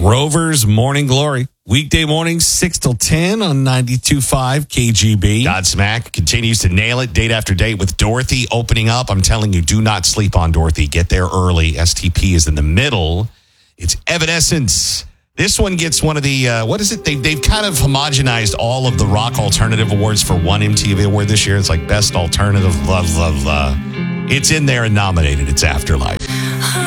Rover's Morning Glory. Weekday mornings, 6 till 10 on 92.5 KGB. Godsmack continues to nail it date after date with Dorothy opening up. I'm telling you, do not sleep on Dorothy. Get there early. STP is in the middle. It's Evanescence. This one gets one of the, what is it? They've kind of homogenized all of the rock alternative awards for one MTV award this year. It's like best alternative, blah, blah, blah. It's in there and nominated. It's Afterlife.